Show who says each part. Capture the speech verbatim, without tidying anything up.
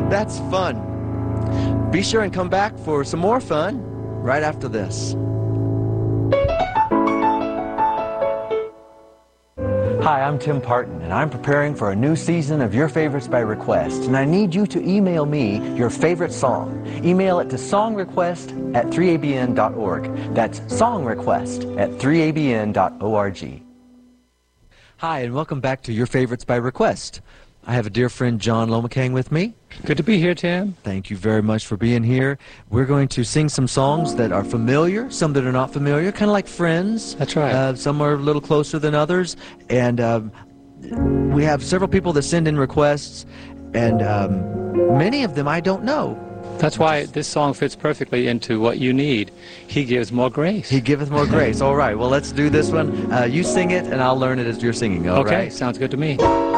Speaker 1: That's fun. Be sure and come back for some more fun right after this. Hi, I'm Tim Parton, and I'm preparing for a new season of Your Favorites by Request, and I need you to email me your favorite song. Email it to songrequest at three A B N dot org. That's songrequest at three A B N dot org. Hi, and welcome back to Your Favorites by Request. I have a dear friend, John Lomacang, with me.
Speaker 2: Good to be here, Tim.
Speaker 1: Thank you very much for being here. We're going to sing some songs that are familiar, some that are not familiar, kind of like Friends.
Speaker 2: That's right.
Speaker 1: Uh, some are a little closer than others. And um, we have several people that send in requests, and um, many of them I don't know.
Speaker 2: That's why this song fits perfectly into what you need. He gives more grace.
Speaker 1: He giveth more grace. All right, well, let's do this one. Uh, you sing it, and I'll learn it as you're singing. All
Speaker 2: okay,
Speaker 1: right?
Speaker 2: sounds good to me.